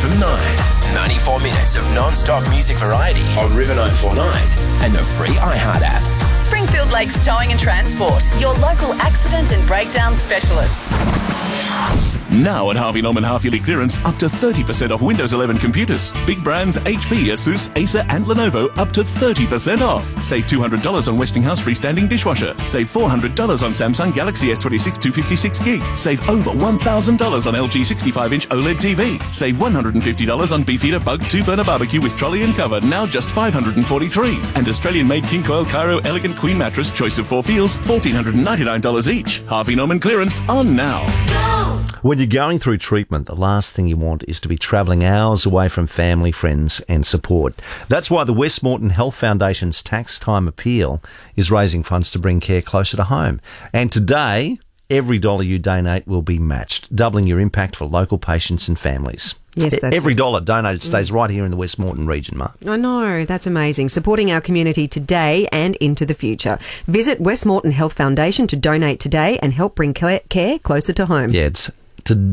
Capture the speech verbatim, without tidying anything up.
from nine. ninety-four minutes of non-stop music variety on River nine four nine and the free iHeart app. Springfield Lakes Towing and Transport, your local accident and breakdown specialists. Now at Harvey Norman half-yearly clearance, up to thirty percent off Windows eleven computers. Big brands H P, Asus, Acer and Lenovo up to thirty percent off. Save two hundred dollars on Westinghouse freestanding dishwasher. Save four hundred dollars on Samsung Galaxy S twenty-six two fifty-six gig. Save over one thousand dollars on L G sixty-five inch OLED T V. Save one hundred fifty dollars on Beefeater Bug two burner barbecue with trolley and cover, now just five hundred forty-three dollars. And Australian-made King Coil Cairo Elegant Queen Mattress, choice of four feels, one thousand four hundred ninety-nine dollars each. Harvey Norman clearance on now. When you're going through treatment, the last thing you want is to be travelling hours away from family, friends and support. That's why the West Moreton Health Foundation's tax time appeal is raising funds to bring care closer to home. And today, every dollar you donate will be matched, doubling your impact for local patients and families. Yes, that's Every it. dollar donated stays right here in the West Moreton region, Mark. I know, that's amazing. Supporting our community today and into the future. Visit West Moreton Health Foundation to donate today and help bring care closer to home. Yeah, it's to